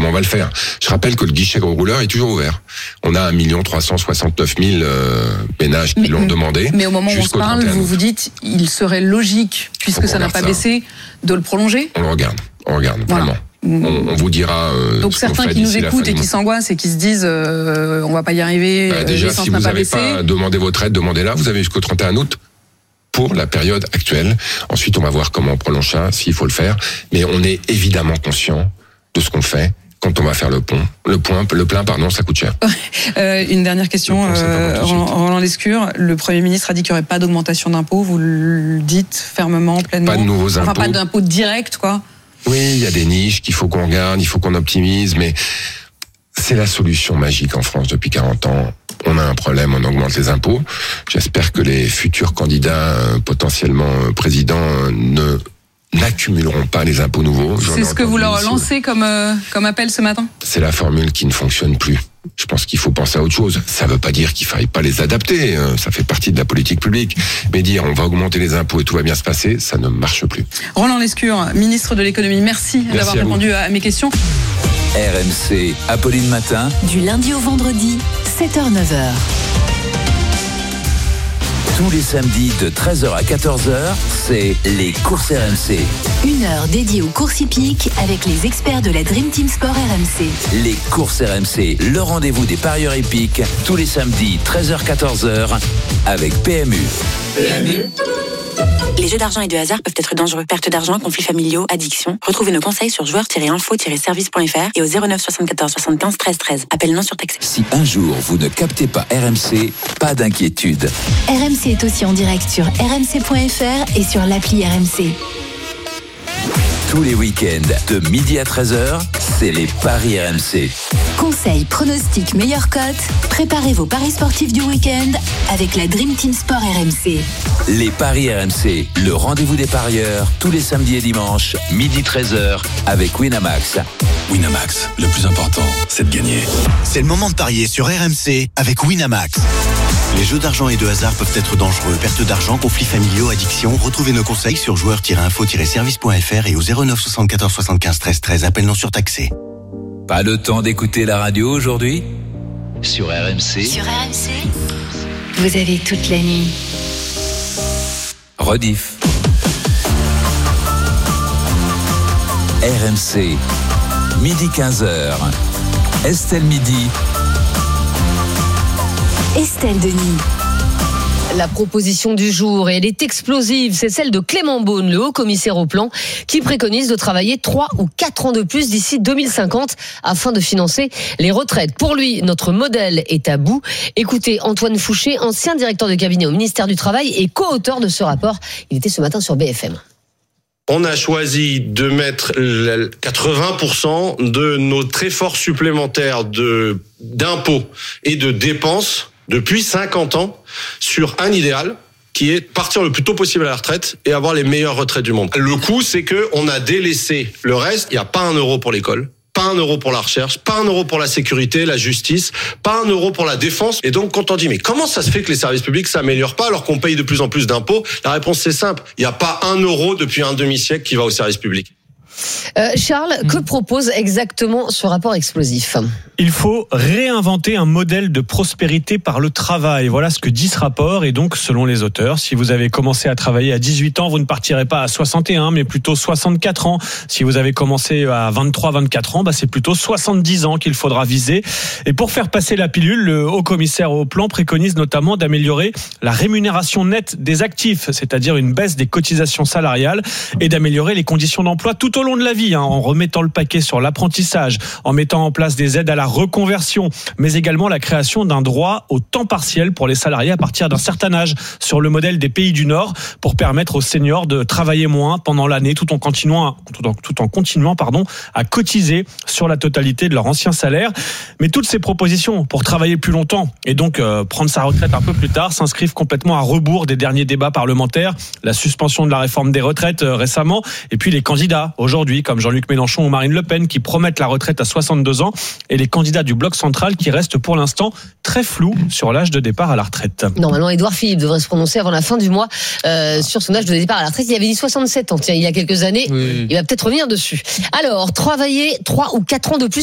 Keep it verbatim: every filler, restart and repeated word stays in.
comment on va le faire. Je rappelle que le guichet gros rouleur est toujours ouvert. On a un million trois cent soixante-neuf mille euh, ménages qui mais, l'ont demandé. Mais au moment où on se parle, vous vous dites, il serait logique, puisque ça n'a pas ça. baissé, de le prolonger. On le regarde, on regarde, voilà. vraiment. On, on vous dira. Euh, Donc certains qui nous écoutent et qui s'angoissent et qui se disent euh, on va pas y arriver. Bah, déjà, si vous n'avez pas demandé votre aide, demandez-la. Vous avez jusqu'au trente et un août pour la période actuelle. Ensuite, on va voir comment on prolonge ça, s'il faut le faire. Mais on est évidemment conscient de ce qu'on fait quand on va faire le pont. Le point, le plein, pardon, ça coûte cher. euh, une dernière question, euh, Roland Lescure. Le Premier ministre a dit qu'il n'y aurait pas d'augmentation d'impôts. Vous le dites fermement, pleinement. Pas de nouveaux impôts. Enfin, pas d'impôts directs, quoi. Oui, il y a des niches qu'il faut qu'on regarde, il faut qu'on optimise, mais c'est la solution magique en France depuis quarante ans. On a un problème, on augmente les impôts. J'espère que les futurs candidats euh, potentiellement euh, présidents euh, ne n'accumuleront pas les impôts nouveaux. C'est ce que vous leur lancez comme euh, comme appel ce matin ? C'est la formule qui ne fonctionne plus. Je pense qu'il faut penser à autre chose. Ça ne veut pas dire qu'il ne faille pas les adapter. Ça fait partie de la politique publique. Mais dire on va augmenter les impôts et tout va bien se passer, ça ne marche plus. Roland Lescure, ministre de l'économie, merci, merci d'avoir répondu à mes questions. R M C, Apolline Matin. Du lundi au vendredi, sept heures neuf heures. Tous les samedis de treize heures à quatorze heures, c'est les courses R M C. Une heure dédiée aux courses hippiques avec les experts de la Dream Team Sport R M C. Les courses R M C, le rendez-vous des parieurs hippiques, tous les samedis treize heures à quatorze heures avec P M U. P M U. Les jeux d'argent et de hasard peuvent être dangereux. Perte d'argent, conflits familiaux, addiction. Retrouvez nos conseils sur joueurs tiret info tiret service point f r et au zéro neuf soixante-quatorze soixante-quinze treize treize. Appel non surtaxé. Si un jour vous ne captez pas R M C, pas d'inquiétude. R M C est aussi en direct sur r m c point f r et sur l'appli R M C. Tous les week-ends, de midi à treize heures, c'est les paris R M C. Conseils, pronostics, meilleures cotes. Préparez vos paris sportifs du week-end avec la Dream Team Sport R M C. Les paris R M C, le rendez-vous des parieurs, tous les samedis et dimanches, midi treize heures, avec Winamax. Winamax, le plus important, c'est de gagner. C'est le moment de parier sur R M C avec Winamax. Les jeux d'argent et de hasard peuvent être dangereux. Perte d'argent, conflits familiaux, addiction. Retrouvez nos conseils sur joueurs tiret info tiret service point f r et au zéro neuf soixante-quatorze soixante-quinze treize treize. Appel non surtaxé. Pas le temps d'écouter la radio aujourd'hui ? Sur R M C. Sur R M C, vous avez toute la nuit. Rediff. R M C. Midi quinze heures. Estelle Midi. Estelle Denis. La proposition du jour, et elle est explosive, c'est celle de Clément Beaune, le haut-commissaire au plan, qui préconise de travailler trois ou quatre ans de plus d'ici deux mille cinquante afin de financer les retraites. Pour lui, notre modèle est à bout. Écoutez Antoine Fouché, ancien directeur de cabinet au ministère du Travail et co-auteur de ce rapport. Il était ce matin sur B F M. On a choisi de mettre quatre-vingts pour cent de notre effort supplémentaire de, d'impôts et de dépenses depuis cinquante ans sur un idéal qui est partir le plus tôt possible à la retraite et avoir les meilleures retraites du monde. Le coup, c'est que on a délaissé le reste. Il n'y a pas un euro pour l'école, pas un euro pour la recherche, pas un euro pour la sécurité, la justice, pas un euro pour la défense. Et donc, quand on dit, mais comment ça se fait que les services publics s'améliorent pas alors qu'on paye de plus en plus d'impôts? La réponse, c'est simple. Il n'y a pas un euro depuis un demi-siècle qui va aux services publics. Euh, Charles, mmh. que propose exactement ce rapport explosif ? Il faut réinventer un modèle de prospérité par le travail. Voilà ce que dit ce rapport. Et donc, selon les auteurs, si vous avez commencé à travailler à dix-huit ans, vous ne partirez pas à soixante et un, mais plutôt soixante-quatre ans. Si vous avez commencé à vingt-trois, vingt-quatre ans, bah c'est plutôt soixante-dix ans qu'il faudra viser. Et pour faire passer la pilule, le haut-commissaire au plan préconise notamment d'améliorer la rémunération nette des actifs, c'est-à-dire une baisse des cotisations salariales, et d'améliorer les conditions d'emploi tout au long de la vie, hein, en remettant le paquet sur l'apprentissage, en mettant en place des aides à la reconversion, mais également la création d'un droit au temps partiel pour les salariés à partir d'un certain âge, sur le modèle des pays du Nord, pour permettre aux seniors de travailler moins pendant l'année, tout en continuant, tout en, tout en continuant, pardon, à cotiser sur la totalité de leur ancien salaire. Mais toutes ces propositions pour travailler plus longtemps et donc euh, prendre sa retraite un peu plus tard s'inscrivent complètement à rebours des derniers débats parlementaires, la suspension de la réforme des retraites euh, récemment, et puis les candidats aujourd'hui, comme Jean-Luc Mélenchon ou Marine Le Pen, qui promettent la retraite à soixante-deux ans, et les candidats du bloc central qui restent pour l'instant très flous sur l'âge de départ à la retraite. Normalement, Édouard Philippe devrait se prononcer avant la fin du mois euh, sur son âge de départ à la retraite. Il avait dit soixante-sept ans, tiens, il y a quelques années. Oui. Il va peut-être revenir dessus. Alors, travailler trois ou quatre ans de plus